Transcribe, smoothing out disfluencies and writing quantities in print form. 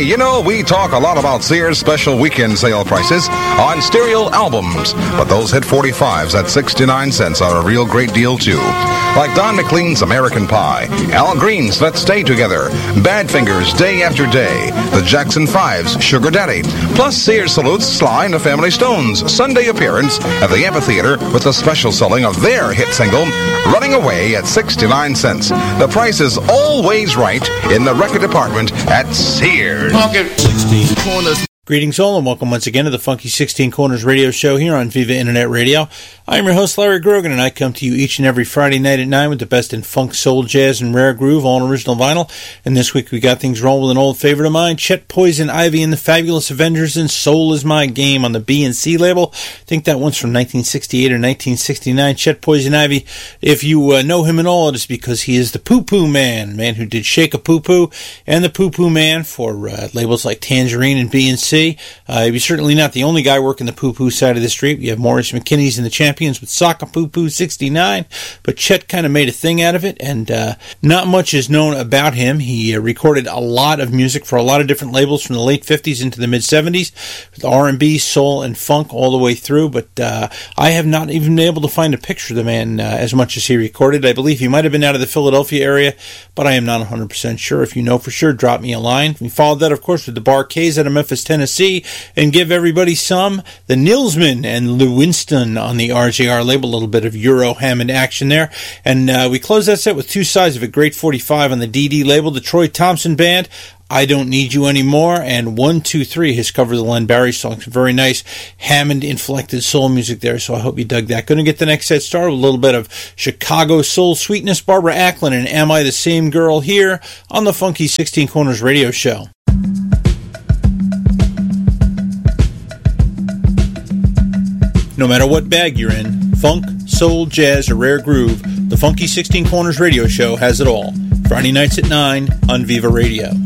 you know, we talk a lot about Sears special weekend sale prices on stereo albums, but those hit 45s at 69 cents are a real great deal, too. Like Don McLean's American Pie, Al Green's Let's Stay Together, Badfinger's Day After Day, the Jackson 5's Sugar Daddy, plus Sears salutes Sly and the Family Stone's Sunday appearance at the amphitheater with the special selling of their hit single, Running Away, at 69 cents. The price is always right in the record department at Sears. 16 corners. Greetings all, and welcome once again to the Funky 16 Corners radio show here on Viva Internet Radio. I am your host, Larry Grogan, and I come to you each and every Friday night at 9 with the best in funk, soul, jazz, and rare groove, all on original vinyl. And this week we got things rolling with an old favorite of mine, Chet Poison Ivy and the Fabulous Avengers and Soul Is My Game on the B&C label. I think that one's from 1968 or 1969. Chet Poison Ivy, if you know him at all, it is because he is the Poo Poo Man who did Shake a Poo Poo and the Poo Poo Man for labels like Tangerine and B&C. He's certainly not the only guy working the poo-poo side of the street. We have Maurice McKinney's and the Champions with Socka Poo Poo 69, but Chet kind of made a thing out of it, and not much is known about him. He recorded a lot of music for a lot of different labels from the late 50s into the mid-70s, with R&B, soul, and funk all the way through, but I have not even been able to find a picture of the man as much as he recorded. I believe he might have been out of the Philadelphia area, but I am not 100% sure. If you know for sure, drop me a line. We followed that, of course, with the Bar-Kays out of Memphis, Tennessee, and give everybody some. The Nilsman and Lou Winston on the RJR label, a little bit of Euro Hammond action there. And we close that set with two sides of a great 45 on the DD label, the Troy Thompson Band, I Don't Need You Anymore, and 1-2-3, his cover of the Len Barry song. Some very nice Hammond-inflected soul music there, so I hope you dug that. Going to get the next set started with a little bit of Chicago soul sweetness, Barbara Acklin and Am I the Same Girl, here on the Funky 16 Corners radio show. No matter what bag you're in, funk, soul, jazz, or rare groove, the Funky 16 Corners radio show has it all. Friday nights at 9 on Viva Radio.